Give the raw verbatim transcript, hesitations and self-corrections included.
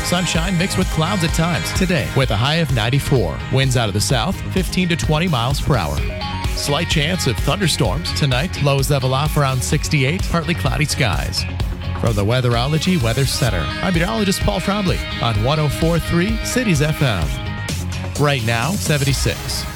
Sunshine mixed with clouds at times today with a high of ninety-four. Winds out of the south, fifteen to twenty miles per hour. Slight chance of thunderstorms tonight. Lows level off around sixty-eight. Partly cloudy skies. From the Weatherology Weather Center, I'm meteorologist Paul Trombley on one oh four point three Cities F M. Right now, seventy-six.